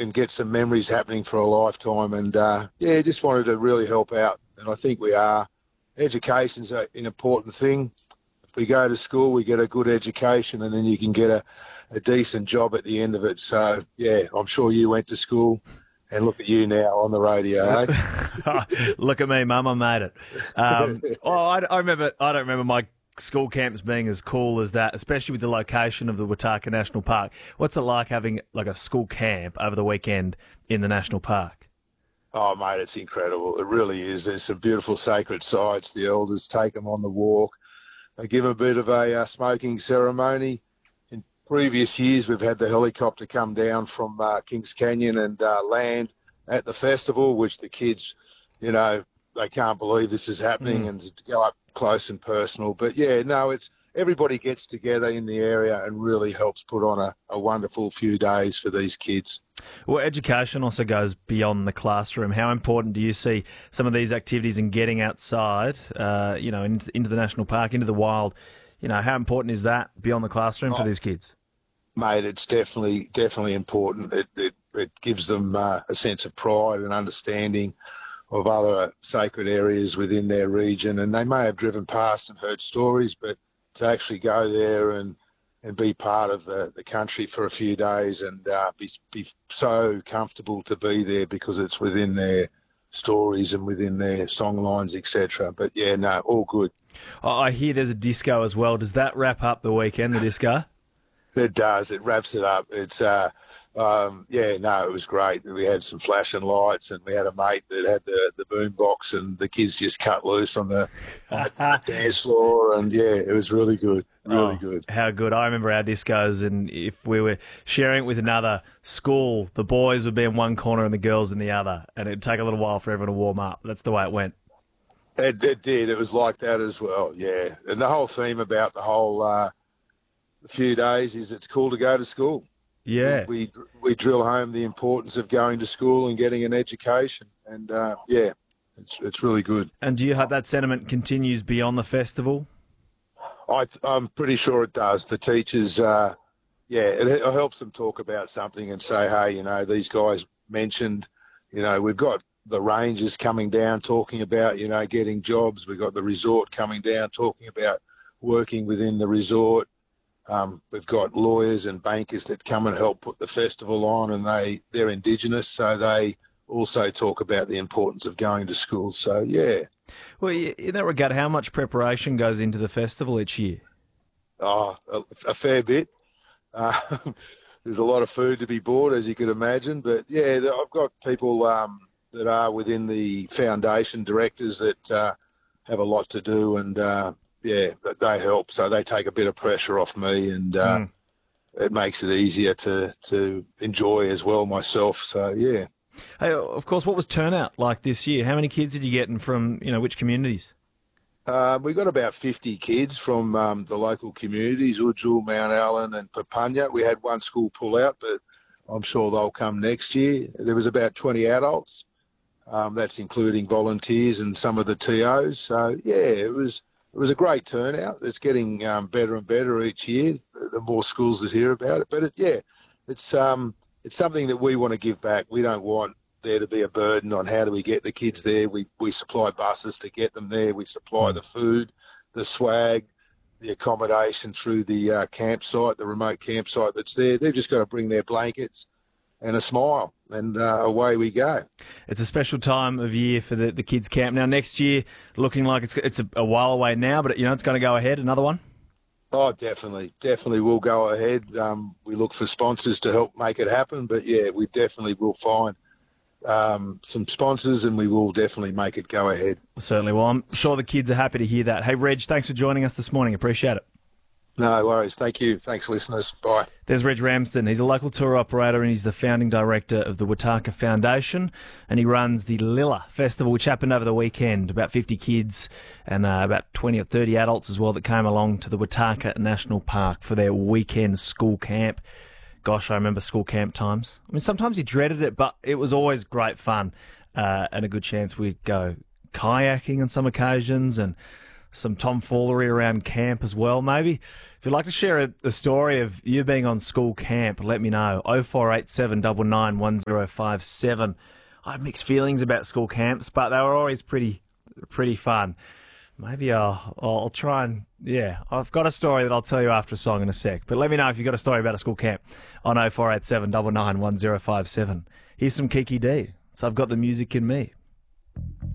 and get some memories happening for a lifetime. And just wanted to really help out, and I think we are. Education's an important thing. If we go to school, we get a good education, and then you can get a decent job at the end of it. So, yeah, I'm sure you went to school, and look at you now on the radio, eh? Look at me, Mum, I made it. I don't remember my school camps being as cool as that, especially with the location of the Wataka National Park. What's it like having like a school camp over the weekend in the national park? Oh, mate, it's incredible. It really is. There's some beautiful sacred sites. The elders take them on the walk. They give a bit of a smoking ceremony. In previous years, we've had the helicopter come down from Kings Canyon and land at the festival, which the kids, they can't believe this is happening, and to go up close and personal. But, yeah, no, it's everybody gets together in the area and really helps put on a wonderful few days for these kids. Well, education also goes beyond the classroom. How important do you see some of these activities and getting outside, into the national park, into the wild? How important is that beyond the classroom for these kids? Mate, it's definitely important. It gives them a sense of pride and understanding of other sacred areas within their region. And they may have driven past and heard stories, but to actually go there and be part of the country for a few days and be so comfortable to be there because it's within their stories and within their song lines, etc. But, yeah, no, all good. I hear there's a disco as well. Does that wrap up the weekend, the disco? It does. It wraps it up. It's it was great. We had some flashing lights, and we had a mate that had the boom box, and the kids just cut loose on the dance floor, and it was really good. Really good. How good. I remember our discos, and if we were sharing it with another school, the boys would be in one corner and the girls in the other, and it'd take a little while for everyone to warm up. That's the way it went. It did. It was like that as well, yeah. And the whole theme about the whole few days is it's cool to go to school. Yeah. We drill home the importance of going to school and getting an education. And, it's really good. And do you hope that sentiment continues beyond the festival? I'm pretty sure it does. The teachers, it helps them talk about something and say, hey, these guys mentioned, we've got the Rangers coming down talking about, getting jobs. We've got the resort coming down talking about working within the resort. We've got lawyers and bankers that come and help put the festival on, and they're Indigenous, so they also talk about the importance of going to school. So, yeah. Well, in that regard, how much preparation goes into the festival each year? Oh, a fair bit. There's a lot of food to be bought, as you could imagine. But, yeah, I've got people that are within the foundation, directors that have a lot to do, and they help. So they take a bit of pressure off me, and it makes it easier to enjoy as well myself. So, yeah. Hey, of course, what was turnout like this year? How many kids did you get, and from which communities? We got about 50 kids from the local communities, Udjul, Mount Allen and Papunya. We had one school pull out, but I'm sure they'll come next year. There was about 20 adults. That's including volunteers and some of the TOs. So, yeah, it was a great turnout. It's getting better and better each year, the more schools that hear about it. But, it's something that we want to give back. We don't want there to be a burden on how do we get the kids there. We supply buses to get them there. We supply the food, the swag, the accommodation through the campsite, the remote campsite that's there. They've just got to bring their blankets and a smile, and away we go. It's a special time of year for the kids' camp. Now, next year, looking like it's a while away now, but it's going to go ahead, another one? Oh, definitely will go ahead. We look for sponsors to help make it happen, but, yeah, we definitely will find some sponsors, and we will definitely make it go ahead. Certainly. Well, I'm sure the kids are happy to hear that. Hey, Reg, thanks for joining us this morning. Appreciate it. No worries. Thank you. Thanks, listeners. Bye. There's Reg Ramsden. He's a local tour operator, and he's the founding director of the Wataka Foundation, and he runs the Lilla Festival, which happened over the weekend. About 50 kids and about 20 or 30 adults as well that came along to the Wataka National Park for their weekend school camp. Gosh, I remember school camp times. I mean, sometimes you dreaded it, but it was always great fun and a good chance. We'd go kayaking on some occasions, and some tomfoolery around camp as well, maybe. If you'd like to share a story of you being on school camp, let me know. 0487 99 1057. I had mixed feelings about school camps, but they were always pretty fun. Maybe I'll try and, I've got a story that I'll tell you after a song in a sec. But let me know if you've got a story about a school camp on 0487 99 1057. Here's some Kiki D. So I've got the music in me.